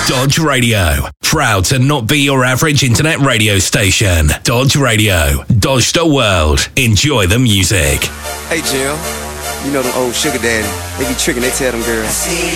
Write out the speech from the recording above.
Dodge Radio. Proud to not be your average internet radio station. Dodge Radio. Dodge the world. Enjoy the music. Hey, Jill. You know them old sugar daddy. They be tricking, they tell them girls,